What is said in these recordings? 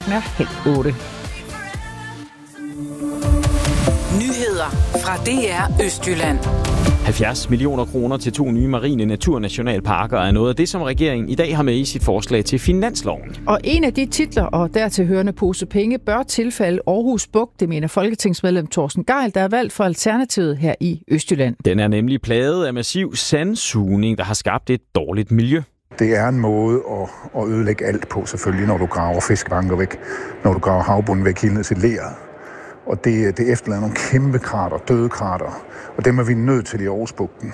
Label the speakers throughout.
Speaker 1: Klokken er 7:30.
Speaker 2: Nyheder fra DR Østjylland.
Speaker 3: 70 millioner kroner til 2 nye marine naturnationalparker er noget af det, som regeringen i dag har med i sit forslag til finansloven.
Speaker 1: Og en af de titler og dertil hørende pose penge bør tilfalde Aarhus Bugt, det mener folketingsmedlem Torsten Gejl, der er valgt for Alternativet her i Østjylland.
Speaker 3: Den er nemlig plaget af massiv sandsugning, der har skabt et dårligt miljø.
Speaker 4: Det er en måde at ødelægge alt på, selvfølgelig, når du graver fiskebanker væk, når du graver havbunden væk helt ned til leret. Og det efterlader nogle kæmpe krater, døde krater, og dem er vi nødt til i Aarhusbugten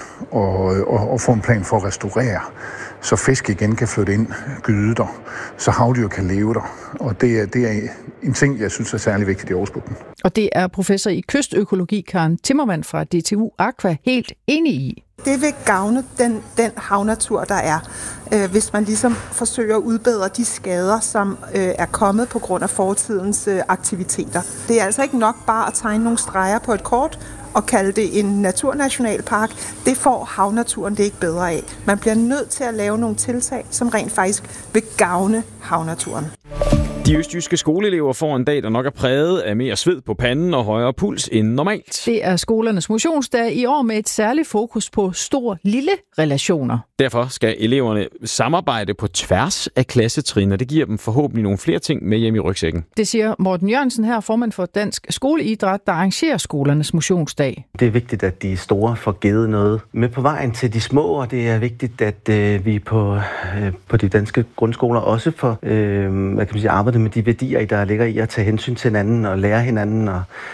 Speaker 4: og få en plan for at restaurere, så fisk igen kan flytte ind, gyde der, så havdyr kan leve der. Og det er en ting, jeg synes er særlig vigtigt i Aarhusbugten.
Speaker 1: Og det er professor i kystøkologi Karen Timmermann fra DTU Aqua helt enig i.
Speaker 5: Det vil gavne den havnatur, der er, hvis man ligesom forsøger at udbedre de skader, som er kommet på grund af fortidens aktiviteter. Det er altså ikke nok bare at tegne nogle streger på et kort og kalde det en naturnationalpark. Det får havnaturen det ikke bedre af. Man bliver nødt til at lave nogle tiltag, som rent faktisk vil gavne havnaturen.
Speaker 3: De østjyske skoleelever får en dag, der nok er præget af mere sved på panden og højere puls end normalt.
Speaker 1: Det er skolernes motionsdag i år med et særligt fokus på stor-lille relationer.
Speaker 3: Derfor skal eleverne samarbejde på tværs af klassetrin, og det giver dem forhåbentlig nogle flere ting med hjem i rygsækken.
Speaker 1: Det siger Morten Jørgensen her, formand for Dansk Skoleidræt, der arrangerer skolernes motionsdag.
Speaker 6: Det er vigtigt, at de store får givet noget med på vejen til de små, og det er vigtigt, at vi på de danske grundskoler også får arbejdet med de værdier, der ligger i at tage hensyn til hinanden og lære hinanden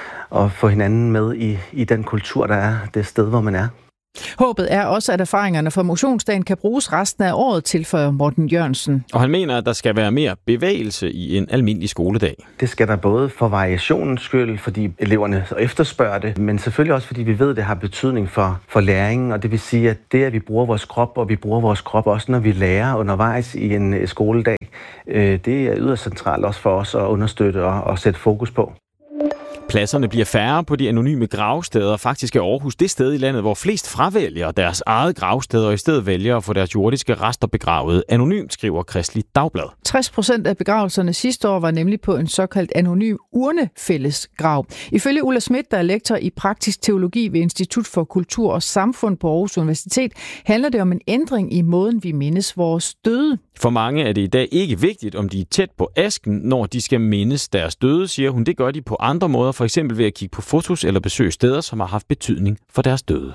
Speaker 6: og få hinanden med i den kultur, der er det sted, hvor man er.
Speaker 1: Håbet er også, at erfaringerne fra motionsdagen kan bruges resten af året, tilføjer Morten Jørgensen.
Speaker 3: Og han mener, at der skal være mere bevægelse i en almindelig skoledag.
Speaker 6: Det skal der både for variationens skyld, fordi eleverne efterspørger det, men selvfølgelig også, fordi vi ved, at det har betydning for læringen. Og det vil sige, at det, at vi bruger vores krop, og vi bruger vores krop også, når vi lærer undervejs i en skoledag, det er yderst centralt også for os at understøtte og sætte fokus på.
Speaker 3: Pladserne bliver færre på de anonyme gravsteder. Faktisk er Aarhus det sted i landet, hvor flest fravælger deres eget gravsted og i stedet vælger at få deres jordiske rester begravet anonymt, skriver Kristeligt Dagblad.
Speaker 1: 60% af begravelserne sidste år var nemlig på en såkaldt anonym urnefællesgrav. Ifølge Ulla Schmidt, der er lektor i praktisk teologi ved Institut for Kultur og Samfund på Aarhus Universitet, handler det om en ændring i måden, vi mindes vores døde.
Speaker 3: For mange er det i dag ikke vigtigt, om de er tæt på asken, når de skal mindes deres døde, siger hun. Det gør de på andre måder, for eksempel ved at kigge på fotos eller besøge steder, som har haft betydning for deres døde.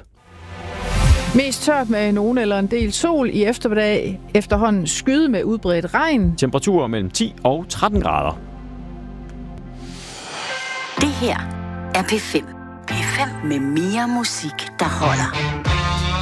Speaker 1: Mest tørt med nogen eller en del sol i eftermiddag. Efterhånden skyde med udbredt regn.
Speaker 3: Temperaturer mellem 10 og 13 grader.
Speaker 2: Det her er P5. P5 med mere musik, der holder.